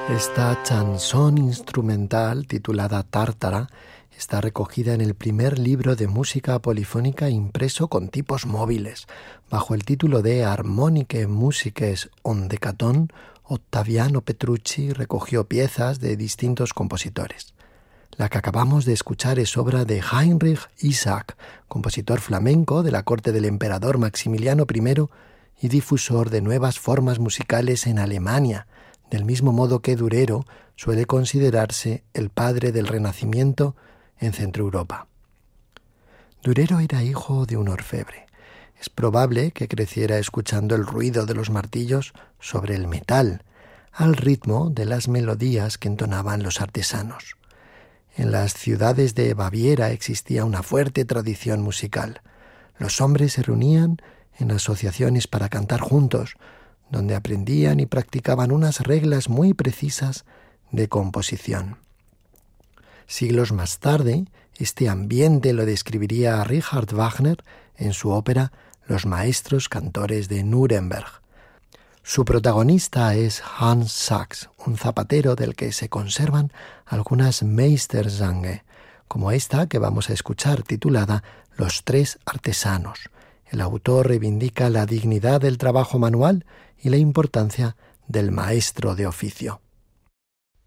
Esta chanson instrumental titulada Tártara está recogida en el primer libro de música polifónica impreso con tipos móviles, bajo el título de Harmoniche Musiches Ondecaton. Ottaviano Petrucci recogió piezas de distintos compositores. La que acabamos de escuchar es obra de Heinrich Isaac, compositor flamenco de la corte del emperador Maximiliano I y difusor de nuevas formas musicales en Alemania, del mismo modo que Durero suele considerarse el padre del Renacimiento en Centroeuropa. Durero era hijo de un orfebre. Es probable que creciera escuchando el ruido de los martillos sobre el metal, al ritmo de las melodías que entonaban los artesanos. En las ciudades de Baviera existía una fuerte tradición musical. Los hombres se reunían en asociaciones para cantar juntos, donde aprendían y practicaban unas reglas muy precisas de composición. Siglos más tarde, este ambiente lo describiría Richard Wagner en su ópera Los maestros cantores de Nuremberg. Su protagonista es Hans Sachs, un zapatero del que se conservan algunas Meistersange, como esta que vamos a escuchar, titulada Los tres artesanos. El autor reivindica la dignidad del trabajo manual y la importancia del maestro de oficio.